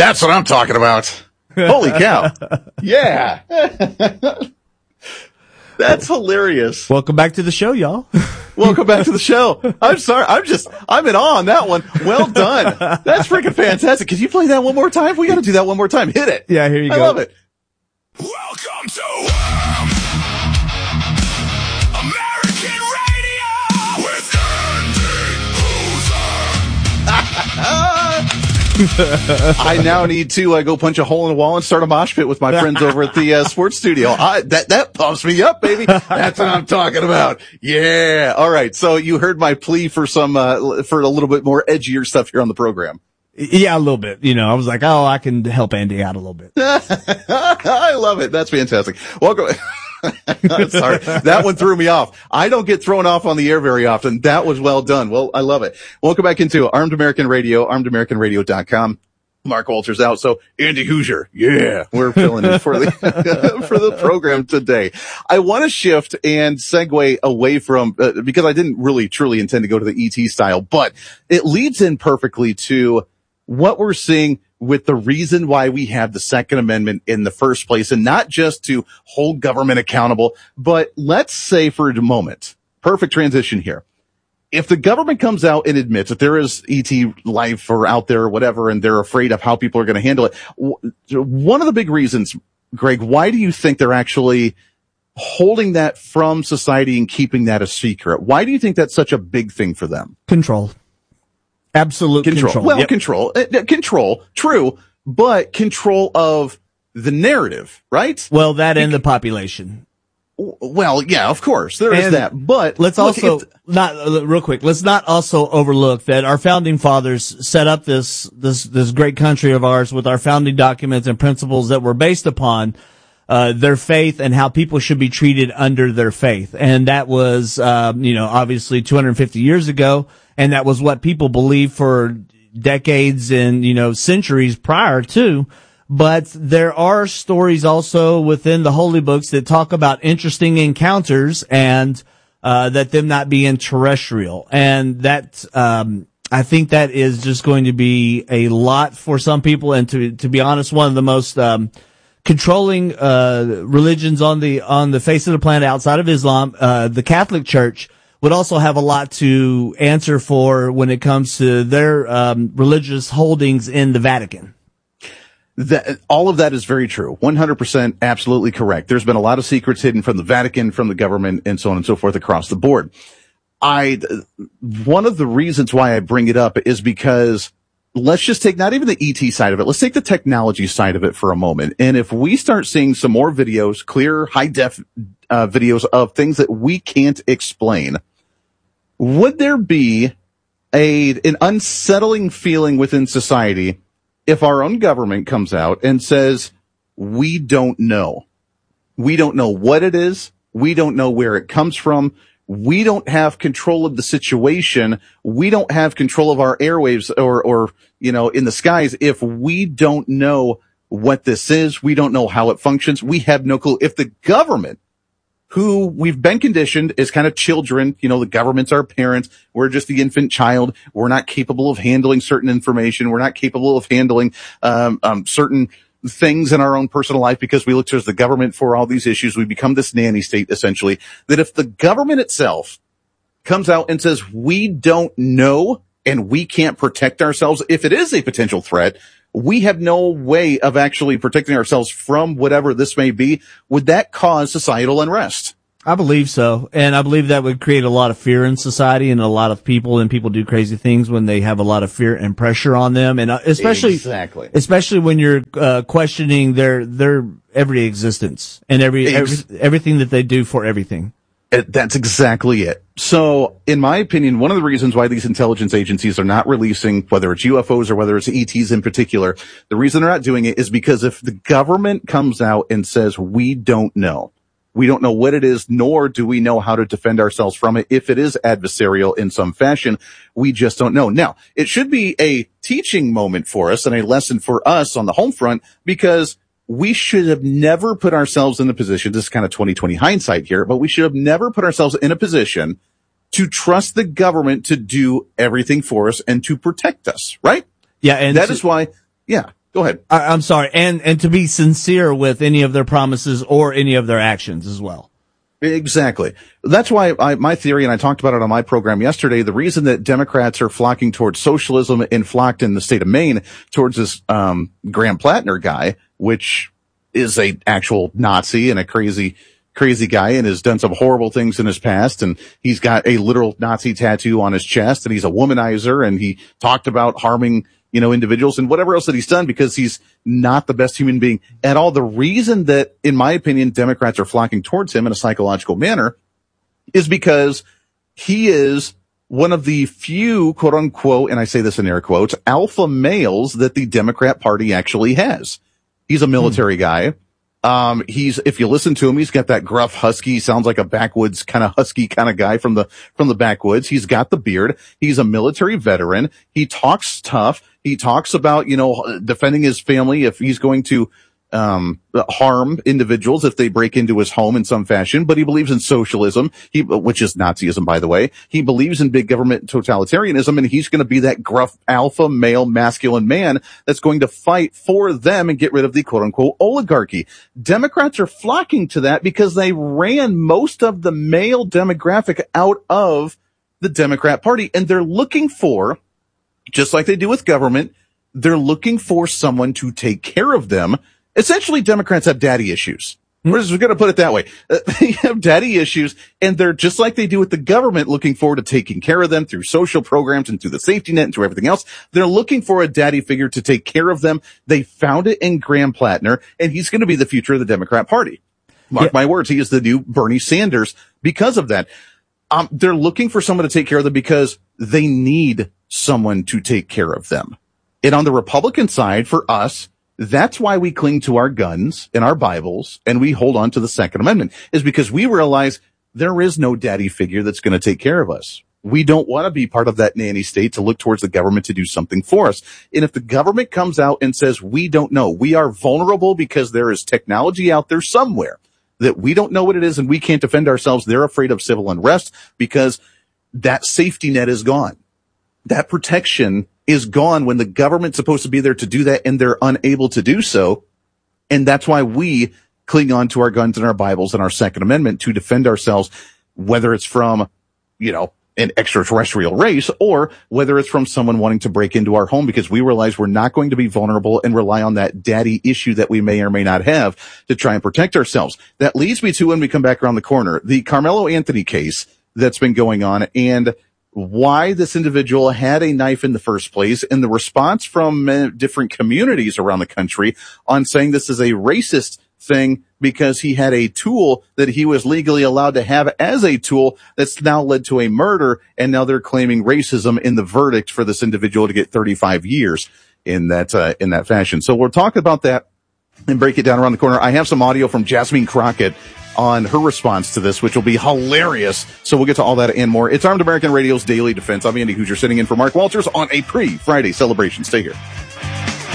That's what I'm talking about. Holy cow. Yeah. That's hilarious. Welcome back to the show, y'all. Welcome back to the show. I'm sorry. I'm in awe on that one. Well done. That's freaking fantastic. Could you play that one more time? We got to do that one more time. Hit it. Yeah, here you go. I love it. Welcome to American Radio with Andy Hooser. I now need to go punch a hole in the wall and start a mosh pit with my friends over at the sports studio. That pumps me up, baby. That's what I'm talking about. Yeah. All right. So you heard my plea for some for a little bit more edgier stuff here on the program. Yeah, a little bit. I was like, oh, I can help Andy out a little bit. I love it. That's fantastic. Welcome. Sorry, that one threw me off. I don't get thrown off on the air very often. That was well done. Well, I love it. Welcome back into Armed American Radio, armedamericanradio.com. Mark Walters out. So Andy Hoosier. Yeah, we're filling in for the, for the program today. I want to shift and segue away from, because I didn't really truly intend to go to the ET style, but it leads in perfectly to what we're seeing with the reason why we have the Second Amendment in the first place, and not just to hold government accountable, but let's say for a moment, perfect transition here. If the government comes out and admits that there is ET life or out there or whatever, and they're afraid of how people are going to handle it, one of the big reasons, Greg, why do you think they're actually holding that from society and keeping that a secret? Why do you think that's such a big thing for them? Control. Absolute control. Well, yep. Control, true, but control of the narrative, right? Well, that and the population. Well, yeah, of course, there is that, but let's also real quick. Let's not also overlook that our founding fathers set up this great country of ours with our founding documents and principles that were based upon their faith and how people should be treated under their faith. And that was, obviously 250 years ago. And that was what people believed for decades and, centuries prior to. But there are stories also within the holy books that talk about interesting encounters and, that them not being terrestrial. And that, I think that is just going to be a lot for some people. And to be honest, one of the most, controlling religions on the face of the planet outside of Islam, the Catholic Church would also have a lot to answer for when it comes to their religious holdings in the Vatican. All of that is very true. 100% absolutely correct. There's been a lot of secrets hidden from the Vatican, from the government, and so on and so forth across the board. One of the reasons why I bring it up is because let's just take not even the ET side of it. Let's take the technology side of it for a moment. And if we start seeing some more videos, clear, high-def videos of things that we can't explain, would there be an unsettling feeling within society if our own government comes out and says, we don't know? We don't know what it is. We don't know where it comes from. We don't have control of the situation. We don't have control of our airwaves or in the skies. If we don't know what this is, we don't know how it functions. We have no clue. If the government, who we've been conditioned is kind of children, the government's our parents. We're just the infant child. We're not capable of handling certain information. We're not capable of handling, certain things in our own personal life because we look towards the government for all these issues. We become this nanny state, essentially, that if the government itself comes out and says, we don't know and we can't protect ourselves, if it is a potential threat, we have no way of actually protecting ourselves from whatever this may be, would that cause societal unrest? I believe so. And I believe that would create a lot of fear in society, and a lot of people do crazy things when they have a lot of fear and pressure on them. And especially when you're, questioning their every existence and everything that they do for everything. That's exactly it. So, in my opinion, one of the reasons why these intelligence agencies are not releasing, whether it's UFOs or whether it's ETs in particular, the reason they're not doing it is because if the government comes out and says, we don't know what it is, nor do we know how to defend ourselves from it. If it is adversarial in some fashion, we just don't know. Now, it should be a teaching moment for us and a lesson for us on the home front, because we should have never put ourselves in the position, this is kind of 2020 hindsight here, but we should have never put ourselves in a position to trust the government to do everything for us and to protect us, right? Yeah. And that is why, yeah. Go ahead. I'm sorry. And to be sincere with any of their promises or any of their actions as well. Exactly. That's why my theory, and I talked about it on my program yesterday, the reason that Democrats are flocking towards socialism and flocked in the state of Maine towards this Graham Plattner guy, which is a actual Nazi and a crazy guy and has done some horrible things in his past, and he's got a literal Nazi tattoo on his chest, and he's a womanizer, and he talked about harming individuals and whatever else that he's done because he's not the best human being at all. The reason that, in my opinion, Democrats are flocking towards him in a psychological manner is because he is one of the few, quote unquote, and I say this in air quotes, alpha males that the Democrat Party actually has. He's a military guy. If you listen to him, he's got that gruff husky, sounds like a backwoods kind of husky kind of guy from the backwoods. He's got the beard. He's a military veteran. He talks tough. He talks about, defending his family if he's going to, harm individuals if they break into his home in some fashion, but he believes in socialism, which is Nazism, by the way. He believes in big government totalitarianism, and he's going to be that gruff alpha male masculine man that's going to fight for them and get rid of the quote unquote oligarchy. Democrats are flocking to that because they ran most of the male demographic out of the Democrat Party, and they're looking for, just like they do with government, they're looking for someone to take care of them. Essentially, Democrats have daddy issues. We're just going to put it that way. They have daddy issues, and they're just like they do with the government, looking forward to taking care of them through social programs and through the safety net and through everything else. They're looking for a daddy figure to take care of them. They found it in Graham Plattner, and he's going to be the future of the Democrat Party. Mark my words, he is the new Bernie Sanders because of that. They're looking for someone to take care of them because they need someone to take care of them. And on the Republican side, for us, that's why we cling to our guns and our Bibles and we hold on to the Second Amendment, is because we realize there is no daddy figure that's going to take care of us. We don't want to be part of that nanny state to look towards the government to do something for us. And if the government comes out and says, we don't know, we are vulnerable because there is technology out there somewhere that we don't know what it is and we can't defend ourselves, they're afraid of civil unrest because that safety net is gone. That protection is gone when the government's supposed to be there to do that and they're unable to do so. And that's why we cling on to our guns and our Bibles and our Second Amendment to defend ourselves, whether it's from, an extraterrestrial race or whether it's from someone wanting to break into our home, because we realize we're not going to be vulnerable and rely on that daddy issue that we may or may not have to try and protect ourselves. That leads me to, when we come back around the corner, the Carmelo Anthony case that's been going on and why this individual had a knife in the first place, and the response from different communities around the country on saying this is a racist thing because he had a tool that he was legally allowed to have as a tool that's now led to a murder, and now they're claiming racism in the verdict for this individual to get 35 years in that fashion. So we'll talk about that and break it down around the corner. I have some audio from Jasmine Crockett on her response to this, which will be hilarious. So we'll get to all that and more. It's Armed American Radio's Daily Defense. I'm Andy Hoosier, sitting in for Mark Walters on a pre-Friday celebration. Stay here.